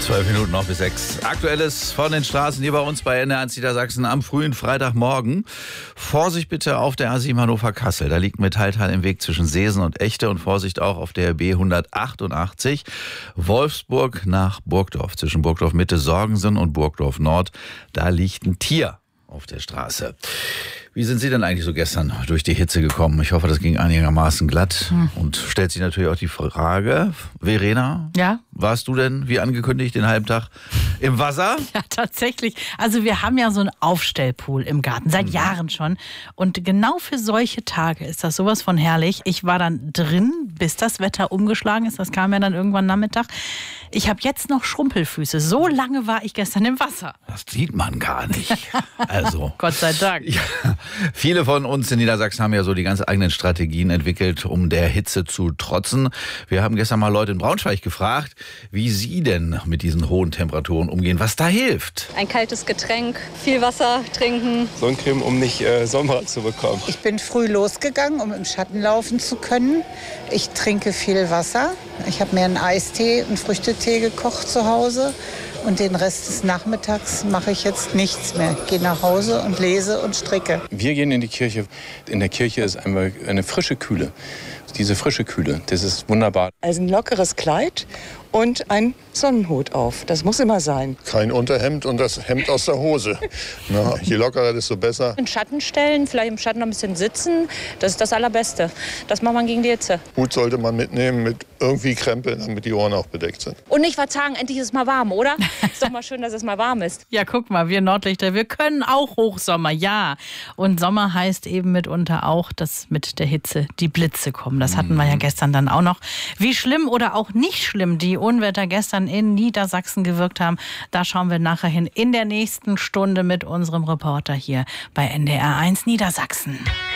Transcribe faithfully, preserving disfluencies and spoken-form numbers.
Zwölf Minuten noch bis sechs. Aktuelles von den Straßen hier bei uns bei N D R eins Niedersachsen am frühen Freitagmorgen. Vorsicht bitte auf der A sieben Hannover-Kassel. Da liegt ein Metallteil im Weg zwischen Seesen und Echte. Und Vorsicht auch auf der B hundertachtundachtzig. Wolfsburg nach Burgdorf. Zwischen Burgdorf Mitte, Sorgensen und Burgdorf Nord. Da liegt ein Tier auf der Straße. Wie sind Sie denn eigentlich so gestern durch die Hitze gekommen? Ich hoffe, das ging einigermaßen glatt. Hm. Und stellt sich natürlich auch die Frage, Verena, ja? Warst du denn, wie angekündigt, den halben Tag im Wasser? Ja, tatsächlich. Also wir haben ja so einen Aufstellpool im Garten, seit mhm. Jahren schon. Und genau für solche Tage ist das sowas von herrlich. Ich war dann drin, bis das Wetter umgeschlagen ist. Das kam ja dann irgendwann Nachmittag. Ich habe jetzt noch Schrumpelfüße. So lange war ich gestern im Wasser. Das sieht man gar nicht. Also Gott sei Dank. Ja, viele von uns in Niedersachsen haben ja so die ganz eigenen Strategien entwickelt, um der Hitze zu trotzen. Wir haben gestern mal Leute in Braunschweig gefragt, wie sie denn mit diesen hohen Temperaturen umgehen, was da hilft. Ein kaltes Getränk, viel Wasser trinken. Sonnencreme, um nicht äh, Sonnenbrand zu bekommen. Ich bin früh losgegangen, um im Schatten laufen zu können. Ich trinke viel Wasser. Ich habe mir einen Eistee, einen Früchtetee gekocht zu Hause. Und den Rest des Nachmittags mache ich jetzt nichts mehr. Ich gehe nach Hause und lese und stricke. Wir gehen in die Kirche. In der Kirche ist einmal eine frische Kühle. Diese frische Kühle, das ist wunderbar. Also ein lockeres Kleid und ein Sonnenhut auf. Das muss immer sein. Kein Unterhemd und das Hemd aus der Hose. Na, je lockerer, desto besser. In Schatten stellen, vielleicht im Schatten noch ein bisschen sitzen. Das ist das Allerbeste. Das macht man gegen die Hitze. Hut sollte man mitnehmen mit irgendwie Krempeln, damit die Ohren auch bedeckt sind. Und nicht verzagen, endlich ist es mal warm, oder? Ist doch mal schön, dass es mal warm ist. Ja, guck mal, wir Nordlichter, wir können auch Hochsommer, ja. Und Sommer heißt eben mitunter auch, dass mit der Hitze die Blitze kommen. Das hatten wir ja gestern dann auch noch. Wie schlimm oder auch nicht schlimm die Unwetter gestern in Niedersachsen gewirkt haben, da schauen wir nachher hin in der nächsten Stunde mit unserem Reporter hier bei N D R eins Niedersachsen.